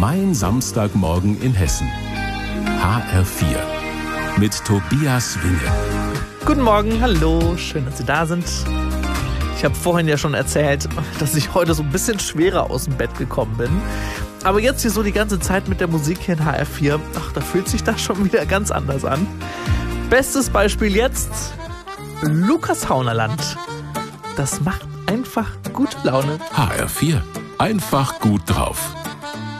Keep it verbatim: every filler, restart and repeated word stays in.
Mein Samstagmorgen in Hessen. H R vier. Mit Tobias Winge. Guten Morgen, hallo, schön, dass Sie da sind. Ich habe vorhin ja schon erzählt, dass ich heute so ein bisschen schwerer aus dem Bett gekommen bin. Aber jetzt hier so die ganze Zeit mit der Musik hier in H R vier, ach, da fühlt sich das schon wieder ganz anders an. Bestes Beispiel jetzt, Lukas Haunerland. Das macht einfach gute Laune. H R vier. Einfach gut drauf.